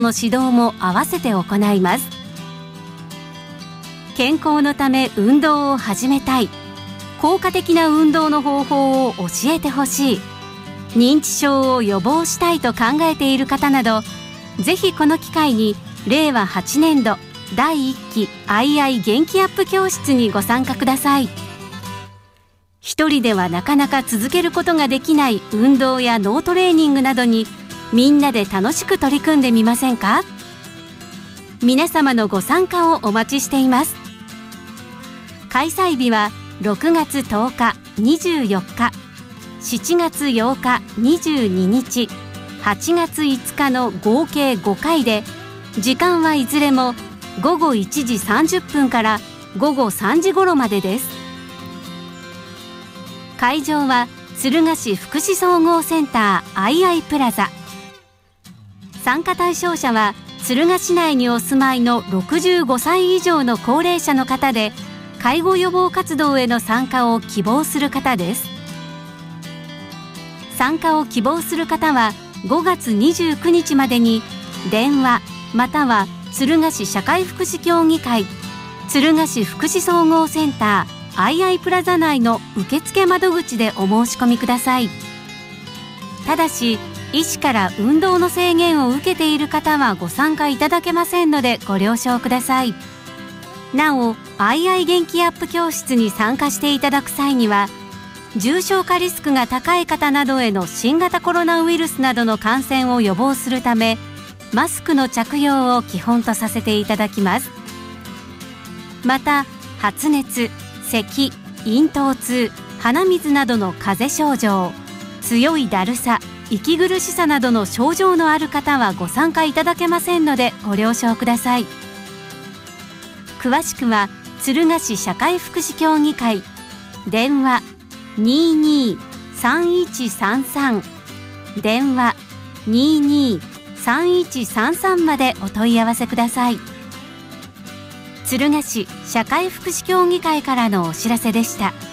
の指導も合わせて行います。健康のため運動を始めたい、効果的な運動の方法を教えてほしい、認知症を予防したいと考えている方など、ぜひこの機会に令和8年度第1期II元気アップ教室にご参加ください。一人ではなかなか続けることができない運動や脳トレーニングなどにみんなで楽しく取り組んでみませんか？皆様のご参加をお待ちしています。開催日は6月10日、24日、7月8日、22日、8月5日の合計5回で、時間はいずれも午後1時30分から午後3時頃までです。会場は敦賀市福祉総合センターIIプラザ。参加対象者は敦賀市内にお住まいの65歳以上の高齢者の方で、介護予防活動への参加を希望する方です。参加を希望する方は5月29日までに電話または敦賀市社会福祉協議会敦賀市福祉総合センターIIプラザ内の受付窓口でお申し込みください。ただし医師から運動の制限を受けている方はご参加いただけませんのでご了承ください。なお、II元気アップ教室に参加していただく際には、重症化リスクが高い方などへの新型コロナウイルスなどの感染を予防するため、マスクの着用を基本とさせていただきます。また、発熱、咳、咽頭痛、鼻水などの風邪症状、強いだるさ、息苦しさなどの症状のある方はご参加いただけませんのでご了承ください。詳しくは敦賀市社会福祉協議会電話22-3133電話22-3133までお問い合わせください。敦賀市社会福祉協議会からのお知らせでした。